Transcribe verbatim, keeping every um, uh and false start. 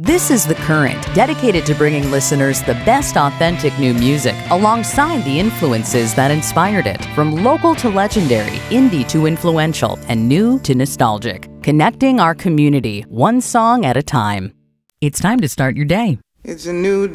This is The Current, dedicated to bringing listeners the best authentic new music alongside the influences that inspired it, from local to legendary, indie to influential, and new to nostalgic. Connecting our community, one song at a time. It's time to start your day. It's a new